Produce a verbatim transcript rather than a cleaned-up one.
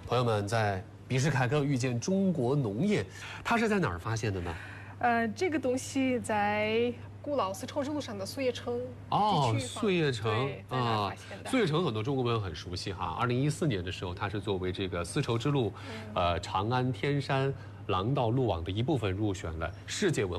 朋友们在比什凯格遇见中国农业，它是在哪儿发现的呢？ 呃，这个东西在古老丝绸之路上的碎叶城哦， 地区碎叶城对，在那儿发现的。 碎叶城很多中国朋友很熟悉哈。二零一四年的时候，它是作为这个丝绸之路，呃，长安天山廊道路网的一部分入选了世界文化